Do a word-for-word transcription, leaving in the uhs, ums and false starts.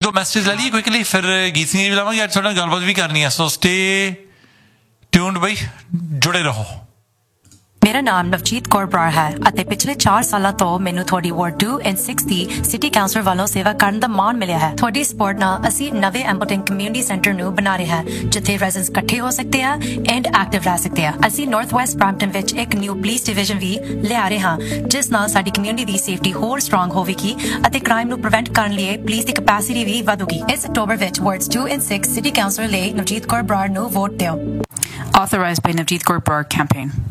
दो मैसेज ले लिए क्विकली फिर गीत सिंह जी भी लावांगे आज थोड़ा गलबात भी करनी है सो स्टे ट्यून्ड भाई जुड़े रहो ਮੇਰਾ ਨਾਮ ਨਵਜੀਤ ਕੌਰ ਬਰਾੜ ਹੈ ਅਤੇ ਪਿਛਲੇ ਚਾਰ ਸਾਲਾਂ ਤੋਂ ਮੈਨੂੰ ਤੁਹਾਡੀ ward to and six the city councillor ਵੱਲੋਂ ਸੇਵਾ ਕਰਨ ਦਾ ਮਾਣ ਮਿਲਿਆ ਹੈ ਤੁਹਾਡੀ ਸਪੋਰਟ ਨਾਲ ਅਸੀਂ ਨਵੇਂ ਐਂਬਲਟਨ ਕਮਿਊਨਿਟੀ ਸੈਂਟਰ ਨੂੰ ਬਣਾ ਰਹੇ ਹਾਂ ਜਿੱਥੇ ਰੈਜ਼ੀਡੈਂਟਸ ਇਕੱਠੇ ਹੋ ਸਕਦੇ ਆ ਐਂਡ ਐਕਟਿਵ ਰਹਿ ਸਕਦੇ ਆ ਅਸੀਂ ਨਾਰਥ ਵੈਸਟ ਬ੍ਰੈਂਪਟਨ ਵਿੱਚ ਇੱਕ ਨਿਊ ਪੁਲਿਸ ਡਿਵੀਜ਼ਨ ਵੀ ਲਿਆ ਰਹੇ ਹਾਂ ਜਿਸ ਨਾਲ ਸਾਡੀ ਕਮਿਊਨਿਟੀ ਦੀ ਸੇਫਟੀ ਹੋਰ ਸਟਰੋਂਗ ਹੋਵੇਗੀ ਅਤੇ ਕ੍ਰਾਈਮ ਨੂੰ ਪ੍ਰੀਵੈਂਟ ਕਰਨ ਲਈ ਪੁਲਿਸ ਦੀ ਕੈਪੈਸਿਟੀ ਵੀ ਵਧੂਗੀ ਇਸ ਅਕਤੂਬਰ ਵਿੱਚ wards to and six city councillor ਲਈ ਨਵਜੀਤ ਕੌਰ ਬਰਾੜ ਨੂੰ ਵੋਟ ਦਿਓ Authorized by Navjeet Kaur Brar campaign.